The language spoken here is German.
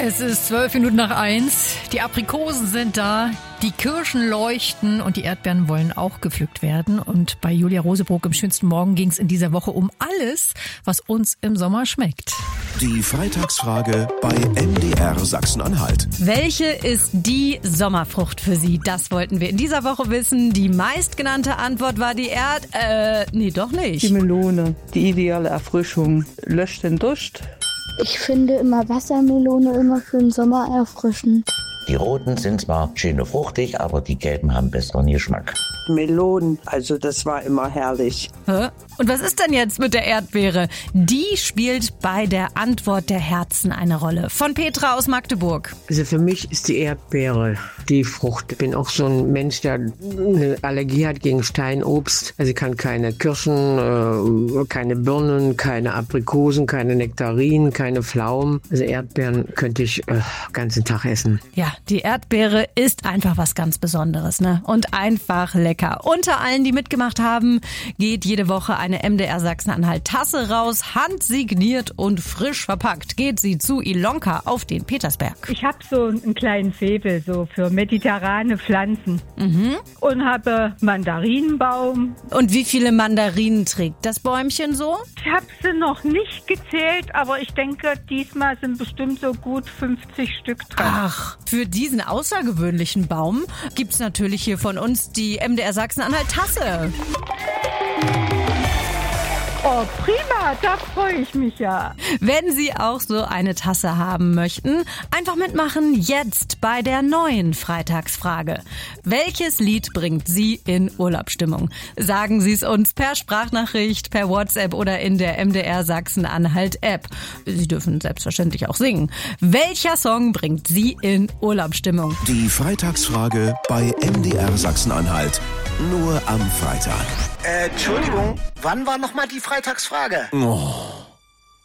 Es ist 1:12. Die Aprikosen sind da, die Kirschen leuchten und die Erdbeeren wollen auch gepflückt werden. Und bei Julia Rosebrook im schönsten Morgen ging es in dieser Woche um alles, was uns im Sommer schmeckt. Die Freitagsfrage bei MDR Sachsen-Anhalt. Welche ist die Sommerfrucht für Sie? Das wollten wir in dieser Woche wissen. Die meistgenannte Antwort war die doch nicht. Die Melone, die ideale Erfrischung, löscht den Durst. Ich finde immer Wassermelone immer für den Sommer erfrischend. Die roten sind zwar schön und fruchtig, aber die gelben haben besseren Geschmack. Melonen, also das war immer herrlich. Hä? Und was ist denn jetzt mit der Erdbeere? Die spielt bei der Antwort der Herzen eine Rolle. Von Petra aus Magdeburg. Also für mich ist die Erdbeere die Frucht. Ich bin auch so ein Mensch, der eine Allergie hat gegen Steinobst. Also ich kann keine Kirschen, keine Birnen, keine Aprikosen, keine Nektarinen, keine Pflaumen. Also Erdbeeren könnte ich ganzen Tag essen. Ja, die Erdbeere ist einfach was ganz Besonderes, ne? Und einfach lecker. Unter allen, die mitgemacht haben, geht jede Woche eine MDR Sachsen-Anhalt Tasse raus, handsigniert und frisch verpackt. Geht sie zu Ilonka auf den Petersberg. Ich habe so einen kleinen Faible so für mediterrane Pflanzen und habe Mandarinenbaum. Und wie viele Mandarinen trägt das Bäumchen so? Ich habe sie noch nicht gezählt, aber ich denke, diesmal sind bestimmt so gut 50 Stück dran. Ach, für diesen außergewöhnlichen Baum gibt's natürlich hier von uns die MDR Sachsen-Anhalt Tasse. Oh, prima, da freue ich mich ja. Wenn Sie auch so eine Tasse haben möchten, einfach mitmachen jetzt bei der neuen Freitagsfrage. Welches Lied bringt Sie in Urlaubsstimmung? Sagen Sie es uns per Sprachnachricht, per WhatsApp oder in der MDR Sachsen-Anhalt App. Sie dürfen selbstverständlich auch singen. Welcher Song bringt Sie in Urlaubsstimmung? Die Freitagsfrage bei MDR Sachsen-Anhalt. Nur am Freitag. Entschuldigung, wann war nochmal die Freitagsfrage? Oh.